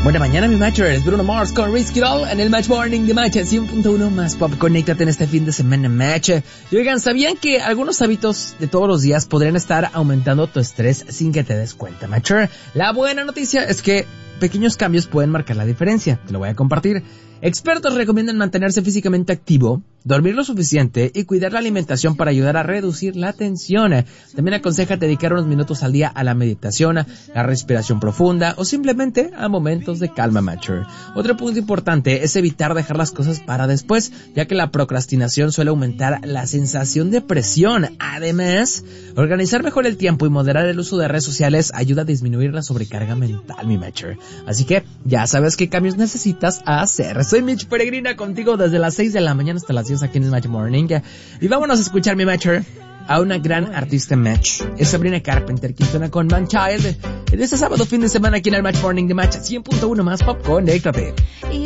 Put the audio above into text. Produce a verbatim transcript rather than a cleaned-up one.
Buena mañana, mi matcher. Es Bruno Mars con Risk It All en el Match Morning de Match cien punto uno más pop. Conéctate en este fin de semana, Match. Y oigan, ¿sabían que algunos hábitos de todos los días podrían estar aumentando tu estrés sin que te des cuenta, Matcher? La buena noticia es que pequeños cambios pueden marcar la diferencia. Te lo voy a compartir. Expertos recomiendan mantenerse físicamente activo, dormir lo suficiente y cuidar la alimentación para ayudar a reducir la tensión. También aconseja dedicar unos minutos al día a la meditación, la respiración profunda o simplemente a momentos de calma, Matcher. Otro punto importante es evitar dejar las cosas para después, ya que la procrastinación suele aumentar la sensación de presión. Además, organizar mejor el tiempo y moderar el uso de redes sociales ayuda a disminuir la sobrecarga mental, mi Matcher. Así que ya sabes qué cambios necesitas hacer. Soy Mitch Peregrina contigo desde las seis de la mañana hasta las diez aquí en el Match Morning. Y vámonos a escuchar, mi Matcher, a una gran artista Match. Es Sabrina Carpenter, quien suena con Man Child. En este sábado fin de semana aquí en el Match Morning de Match cien punto uno más pop. Conéctate.